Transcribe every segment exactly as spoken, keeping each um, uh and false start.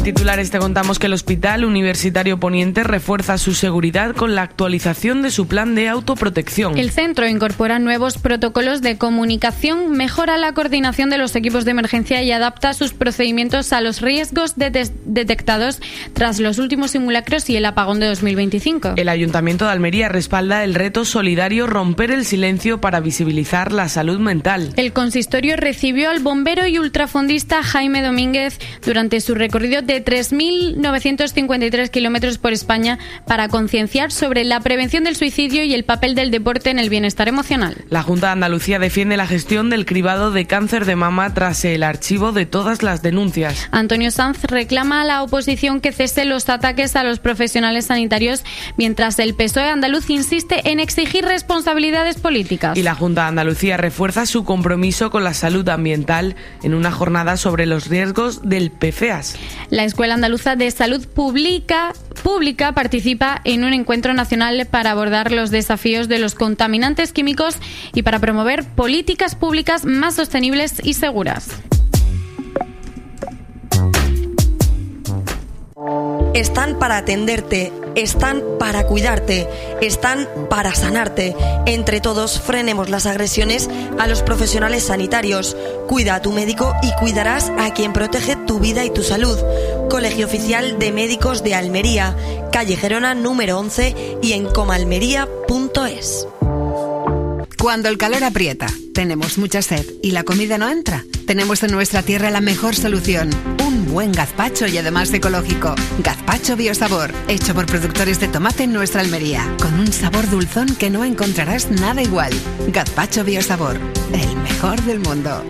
En titulares te contamos que el Hospital Universitario Poniente refuerza su seguridad con la actualización de su plan de autoprotección. El centro incorpora nuevos protocolos de comunicación, mejora la coordinación de los equipos de emergencia y adapta sus procedimientos a los riesgos de de- detectados tras los últimos simulacros y el apagón de dos mil veinticinco. El Ayuntamiento de Almería respalda el reto solidario Romper el Silencio para visibilizar la salud mental. El consistorio recibió al bombero y ultrafondista Jaime Domínguez durante su recorrido de tres mil novecientos cincuenta y tres kilómetros por España para concienciar sobre la prevención del suicidio y el papel del deporte en el bienestar emocional. La Junta de Andalucía defiende la gestión del cribado de cáncer de mama tras el archivo de todas las denuncias. Antonio Sanz reclama a la oposición que cese los ataques a los profesionales sanitarios, mientras el P S O E andaluz insiste en exigir responsabilidades políticas. Y la Junta de Andalucía refuerza su compromiso con la salud ambiental en una jornada sobre los riesgos del P F A S. La Escuela Andaluza de Salud Pública, Pública participa en un encuentro nacional para abordar los desafíos de los contaminantes químicos y para promover políticas públicas más sostenibles y seguras. Están para atenderte, están para cuidarte, están para sanarte. Entre todos frenemos las agresiones a los profesionales sanitarios. Cuida a tu médico y cuidarás a quien protege tu vida y tu salud. Colegio Oficial de Médicos de Almería, calle Gerona número once y en comalmería punto es. Cuando el calor aprieta, tenemos mucha sed y la comida no entra, tenemos en nuestra tierra la mejor solución. Un buen gazpacho y además ecológico. Gazpacho Biosabor, hecho por productores de tomate en nuestra Almería, con un sabor dulzón que no encontrarás nada igual. Gazpacho Biosabor, el mejor del mundo.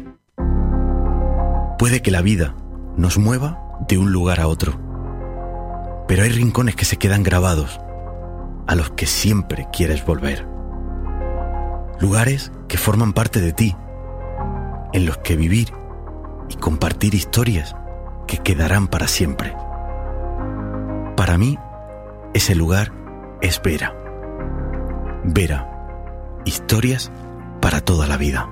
Puede que la vida nos mueva de un lugar a otro, pero hay rincones que se quedan grabados, a los que siempre quieres volver. Lugares que forman parte de ti, en los que vivir y compartir historias que quedarán para siempre. Para mí, ese lugar es Vera. Vera, historias para toda la vida.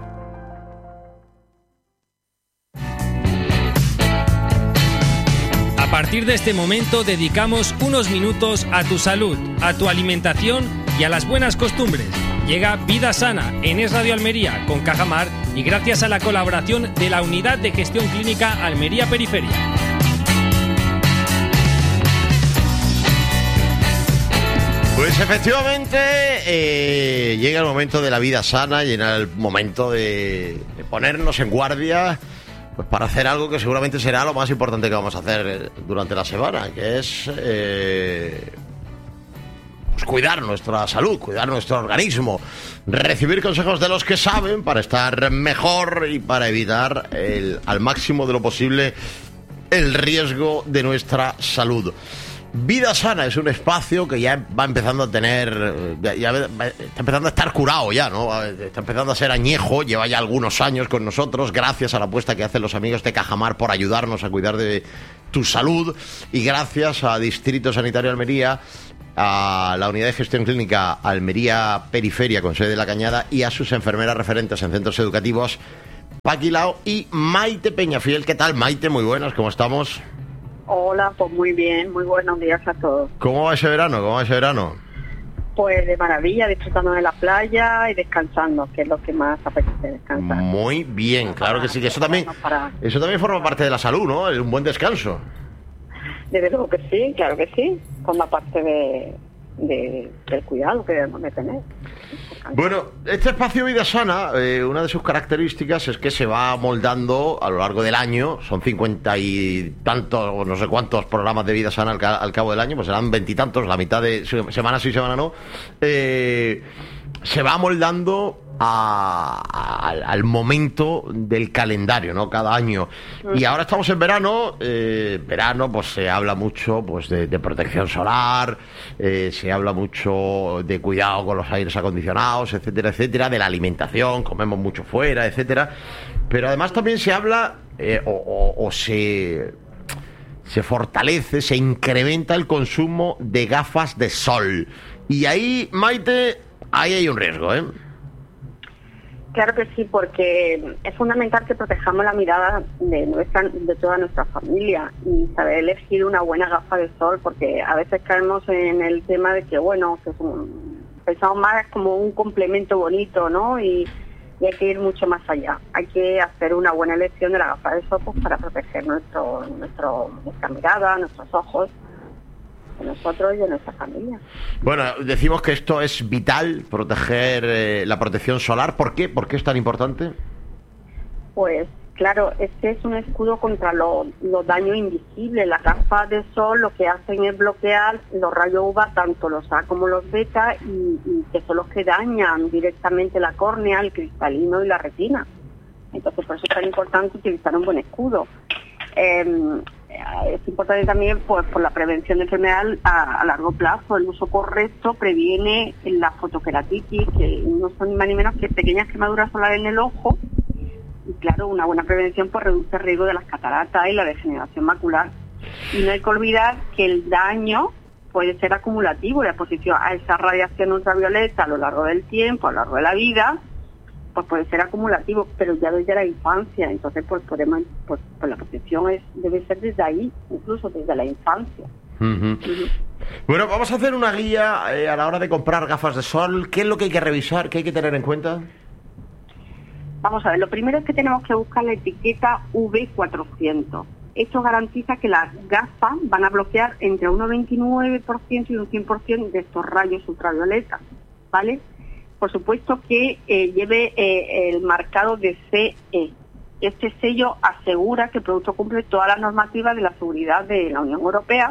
A partir de este momento dedicamos unos minutos a tu salud, a tu alimentación y a las buenas costumbres. Llega Vida Sana en Es Radio Almería con Cajamar y gracias a la colaboración de la Unidad de Gestión Clínica Almería Periferia. Pues efectivamente eh, llega el momento de la vida sana, llega el momento de, de ponernos en guardia, pues para hacer algo que seguramente será lo más importante que vamos a hacer durante la semana, que es eh, pues cuidar nuestra salud, cuidar nuestro organismo, recibir consejos de los que saben para estar mejor y para evitar el, al máximo de lo posible el riesgo de nuestra salud. Vida Sana es un espacio que ya va empezando a tener, ya, ya está empezando a estar curado ya, ¿no? Está empezando a ser añejo, lleva ya algunos años con nosotros, gracias a la apuesta que hacen los amigos de Cajamar por ayudarnos a cuidar de tu salud y gracias a Distrito Sanitario Almería, a la Unidad de Gestión Clínica Almería Periferia con sede de La Cañada y a sus enfermeras referentes en centros educativos, Paqui Lao y Maite Peñafiel. ¿Qué tal, Maite? Muy buenas, ¿cómo estamos? Hola, pues muy bien, muy buenos días a todos. ¿Cómo va ese verano? ¿Cómo va ese verano? Pues de maravilla, disfrutando de la playa y descansando, que es lo que más apetece, descansar. Muy bien, no claro para, que sí, que eso también, para... eso también forma parte de la salud, ¿no? Un buen descanso. Desde luego que sí, claro que sí, forma parte de, de, del cuidado que debemos de tener. Bueno, este espacio Vida Sana, eh, una de sus características es que se va moldando a lo largo del año, son cincuenta y tantos, o no sé cuántos programas de Vida Sana al, ca- al cabo del año, pues serán veintitantos, la mitad de semana sí, semana no, eh, se va moldando a, a, al momento del calendario, ¿no? Cada año. Y ahora estamos en verano, eh, verano pues se habla mucho pues de, de protección solar, eh, se habla mucho de cuidado con los aires acondicionados, etcétera, etcétera, de la alimentación, comemos mucho fuera, etcétera. Pero además también se habla eh, o, o, o se... se fortalece, se incrementa el consumo de gafas de sol. Y ahí, Maite, ahí hay un riesgo, ¿eh? Claro que sí, porque es fundamental que protejamos la mirada de nuestra, de toda nuestra familia y saber elegir una buena gafa de sol, porque a veces caemos en el tema de que, bueno, que es un, pensamos más como un complemento bonito, ¿no? Y, y hay que ir mucho más allá. Hay que hacer una buena elección de la gafa de sol pues, para proteger nuestro, nuestro, nuestra mirada, nuestros ojos, de nosotros y de nuestra familia. Bueno, decimos que esto es vital, proteger eh, la protección solar. ¿Por qué? ¿Por qué es tan importante? Pues claro, este es un escudo contra los, los daños invisibles. Las gafas de sol lo que hacen es bloquear los rayos U V A, tanto los A como los beta, y, y que son los que dañan directamente la córnea, el cristalino y la retina. Entonces por eso es tan importante utilizar un buen escudo. Eh, Es importante también pues, por la prevención de enfermedades a, a largo plazo. El uso correcto previene la fotoqueratitis, que no son ni más ni menos que pequeñas quemaduras solares en el ojo. Y claro, una buena prevención pues reduce el riesgo de las cataratas y la degeneración macular. Y no hay que olvidar que el daño puede ser acumulativo, la exposición a esa radiación ultravioleta a lo largo del tiempo, a lo largo de la vida, pues puede ser acumulativo, pero ya desde la infancia. Entonces pues podemos, pues, pues la protección es, debe ser desde ahí, incluso desde la infancia. Uh-huh. Uh-huh. Bueno, vamos a hacer una guía eh, a la hora de comprar gafas de sol. ¿Qué es lo que hay que revisar? ¿Qué hay que tener en cuenta? Vamos a ver, lo primero es que tenemos que buscar la etiqueta U V cuatrocientos. Esto garantiza que las gafas van a bloquear entre un noventa y nueve por ciento y un cien por ciento de estos rayos ultravioletas, ¿vale? Por supuesto que eh, lleve eh, el marcado de C E. Este sello asegura que el producto cumple todas las normativas de la seguridad de la Unión Europea,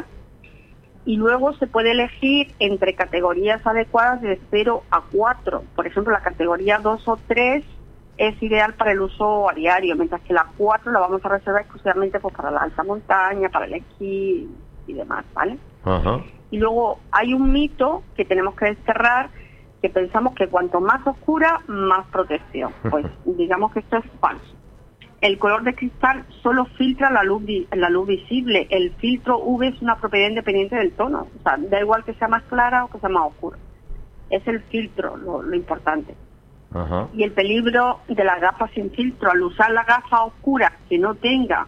y luego se puede elegir entre categorías adecuadas de cero a cuatro. Por ejemplo, la categoría dos o tres es ideal para el uso a diario, mientras que la cuatro la vamos a reservar exclusivamente pues, para la alta montaña, para el esquí y demás, ¿vale? Ajá. Y luego hay un mito que tenemos que desterrar, que pensamos que cuanto más oscura, más protección. Pues digamos que esto es falso. El color de cristal solo filtra la luz, la luz visible. El filtro U V es una propiedad independiente del tono. O sea, da igual que sea más clara o que sea más oscura. Es el filtro lo, lo importante. Ajá. Y el peligro de las gafas sin filtro, al usar la gafa oscura que no tenga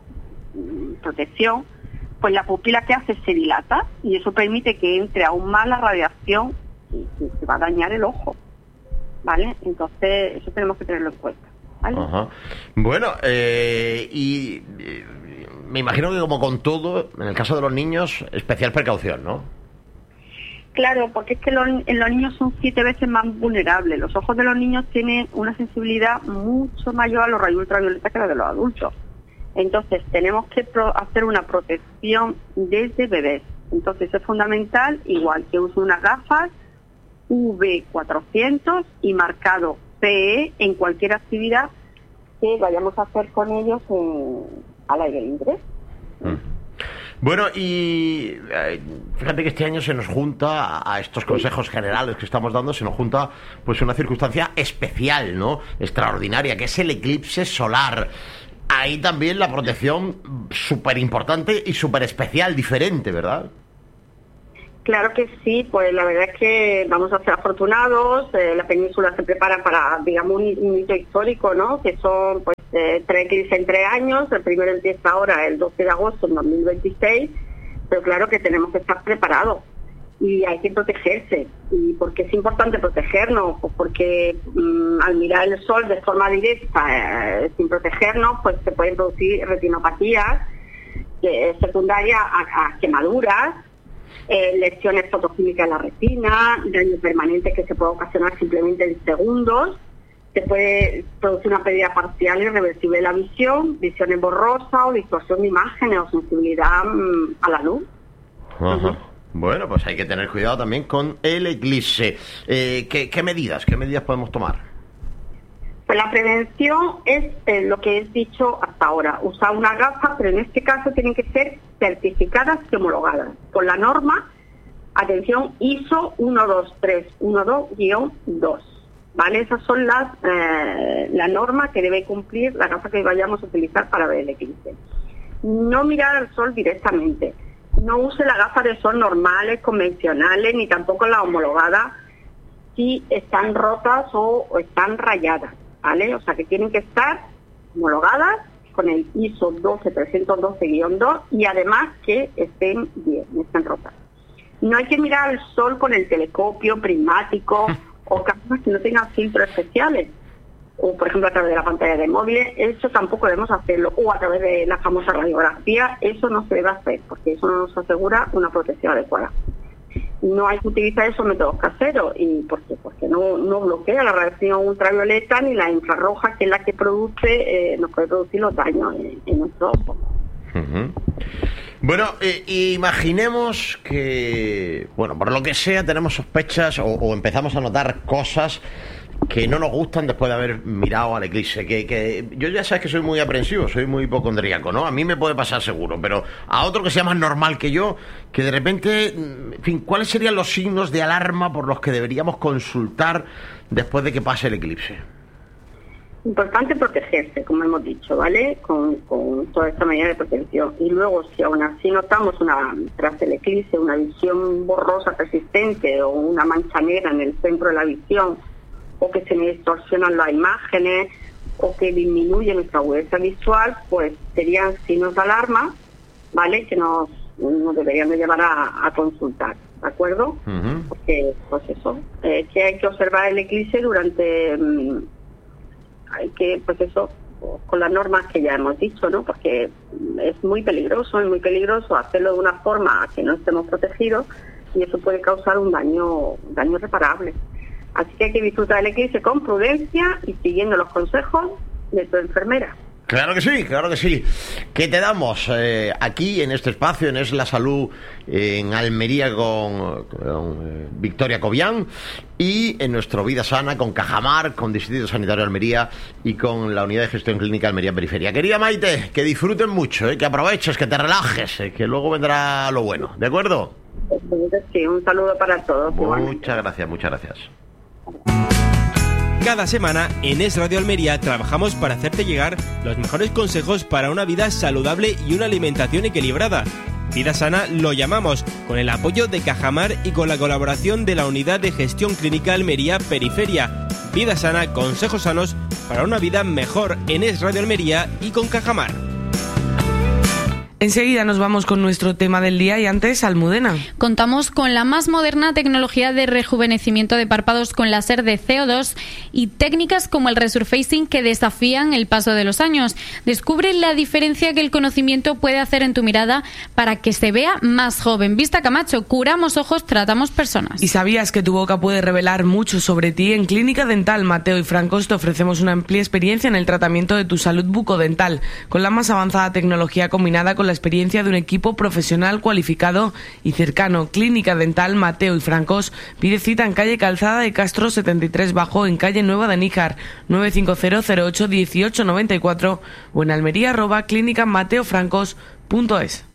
mmm, protección, pues la pupila que hace se dilata y eso permite que entre aún más la radiación y que se va a dañar el ojo, ¿vale? Entonces eso tenemos que tenerlo en cuenta, ¿vale? Ajá. Bueno, eh, y eh, me imagino que como con todo, en el caso de los niños, especial precaución, ¿no? Claro, porque es que los, los niños son siete veces más vulnerables. Los ojos de los niños tienen una sensibilidad mucho mayor a los rayos ultravioleta que la de los adultos. Entonces tenemos que pro- hacer una protección desde bebés. Entonces es fundamental, igual que use unas gafas U V cuatrocientos y marcado C E en cualquier actividad que vayamos a hacer con ellos en, al aire libre. Mm. Bueno, y eh, fíjate que este año se nos junta a, a estos consejos generales que estamos dando, se nos junta pues una circunstancia especial, ¿no? Extraordinaria, que es el eclipse solar. Ahí también la protección súper importante y súper especial, diferente, ¿verdad? Claro que sí, pues la verdad es que vamos a ser afortunados. Eh, la península se prepara para, digamos, un, un hito histórico, ¿no? Que son pues eh, tres eclipses en tres años. El primero empieza ahora el doce de agosto de dos mil veintiséis, pero claro que tenemos que estar preparados y hay que protegerse. ¿Y por qué es importante protegernos? Pues porque mmm, al mirar el sol de forma directa, eh, sin protegernos, pues se pueden producir retinopatías eh, secundarias a, a quemaduras, Eh, lesiones fotoquímicas en la retina, daño permanente que se puede ocasionar simplemente en segundos. Se puede producir una pérdida parcial y irreversible de la visión, visiones borrosas o distorsión de imágenes o sensibilidad mmm, a la luz. Ajá. Uh-huh. Bueno, pues hay que tener cuidado también con el eclipse. Eh, ¿qué, ¿Qué medidas? ¿Qué medidas podemos tomar? Pues la prevención es eh, lo que he dicho hasta ahora, usar una gafa, pero en este caso tienen que ser certificadas y homologadas por la norma, atención, I S O uno dos tres uno dos guión dos, ¿vale? Esas son las eh, la norma que debe cumplir la gafa que vayamos a utilizar para ver el eclipse. No mirar al sol directamente, no use la gafa de sol normales, convencionales, ni tampoco la homologada, si están rotas o, o están rayadas, ¿vale? O sea, que tienen que estar homologadas con el I S O doce trescientos doce guión dos y además que estén bien, estén rotas. No hay que mirar al sol con el telescopio prismático o cámaras que no tengan filtros especiales, o por ejemplo a través de la pantalla de móviles. Eso tampoco debemos hacerlo, o a través de la famosa radiografía. Eso no se debe hacer porque eso no nos asegura una protección adecuada. No hay que utilizar esos métodos caseros. ¿Y por qué? Porque no, no bloquea la radiación ultravioleta ni la infrarroja, que es la que produce, eh, nos puede producir los daños en, en nuestro ojo. Uh-huh. Bueno, eh, imaginemos que, bueno, por lo que sea, tenemos sospechas o, o empezamos a notar cosas que no nos gustan después de haber mirado al eclipse. Que, que yo ya sabes que soy muy aprensivo, soy muy hipocondríaco, ¿no? A mí me puede pasar seguro, pero a otro que sea más normal que yo, que de repente, en fin, ¿cuáles serían los signos de alarma por los que deberíamos consultar después de que pase el eclipse? Importante protegerse, como hemos dicho, ¿vale? Con, con toda esta medida de protección. Y luego, si aún así notamos una, tras el eclipse, una visión borrosa persistente o una mancha negra en el centro de la visión, o que se me distorsionan las imágenes, o que disminuye nuestra agudeza visual, pues serían signos de alarma, ¿vale? Que nos, nos deberían de llevar a, a consultar, ¿de acuerdo? Uh-huh. Porque, pues eso, eh, que hay que observar el eclipse durante... Mmm, hay que, pues eso, con las normas que ya hemos dicho, ¿no? Porque es muy peligroso, es muy peligroso hacerlo de una forma que no estemos protegidos y eso puede causar un daño, un daño irreparable. Así que hay que disfrutar del eclipse con prudencia y siguiendo los consejos de tu enfermera. Claro que sí, claro que sí. ¿Qué te damos eh, aquí en este espacio, en Es la Salud, eh, en Almería con, con eh, Victoria Cobian, y en nuestro Vida Sana con Cajamar, con Distrito Sanitario de Almería y con la Unidad de Gestión Clínica Almería Periferia? Querida Maite, que disfruten mucho, eh, que aproveches, que te relajes, eh, que luego vendrá lo bueno, ¿de acuerdo? Sí, un saludo para todos. Muchas gracias, muchas gracias. Cada semana en Es Radio Almería trabajamos para hacerte llegar los mejores consejos para una vida saludable y una alimentación equilibrada. Vida Sana lo llamamos, con el apoyo de Cajamar y con la colaboración de la Unidad de Gestión Clínica Almería Periferia. Vida Sana, consejos sanos para una vida mejor en Es Radio Almería y con Cajamar. Enseguida nos vamos con nuestro tema del día y antes, Almudena. Contamos con la más moderna tecnología de rejuvenecimiento de párpados con láser de C O dos y técnicas como el resurfacing que desafían el paso de los años. Descubre la diferencia que el conocimiento puede hacer en tu mirada para que se vea más joven. Vista Camacho, curamos ojos, tratamos personas. ¿Y sabías que tu boca puede revelar mucho sobre ti? En Clínica Dental Mateo y Francos te ofrecemos una amplia experiencia en el tratamiento de tu salud bucodental, con la más avanzada tecnología combinada con la experiencia de un equipo profesional cualificado y cercano. Clínica Dental Mateo y Francos. Pide cita en calle Calzada de Castro setenta y tres Bajo, en calle Nueva de Níjar, nueve cinco cero cero ocho uno ocho nueve cuatro o en almería arroba clínica mateo francos punto es.